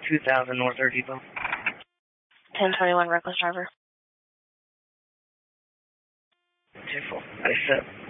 2000 North Third Depot. 1021 reckless driver. 2-4. I accept.